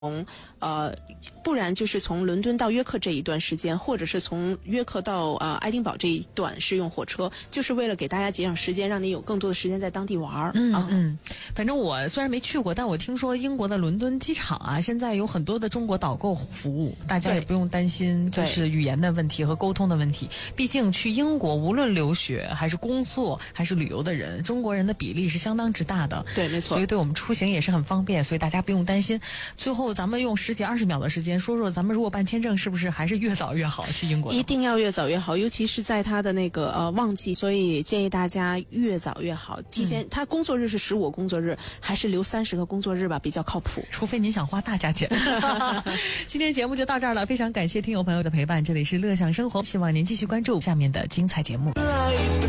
不然就是从伦敦到约克这一段时间，或者是从约克到爱丁堡这一段是用火车，就是为了给大家节省时间，让你有更多的时间在当地玩。 反正我虽然没去过，但我听说英国的伦敦机场啊，现在有很多的中国导购服务，大家也不用担心就是语言的问题和沟通的问题。毕竟去英国无论留学还是工作还是旅游的人，中国人的比例是相当之大的。 对，没错。 所以对我们出行也是很方便，所以大家不用担心。最后咱们用10几20秒的时间说说，咱们如果办签证是不是还是越早越好去英国？ 一定要越早越好，尤其是在它的那个旺季，所以建议大家越早越好。提前，它工作日是15个工作日，还是留30个工作日吧，比较靠谱。 除非您想花大价钱。今天节目就到这儿了，非常感谢听友朋友的陪伴，这里是乐享生活，希望您继续关注下面的精彩节目。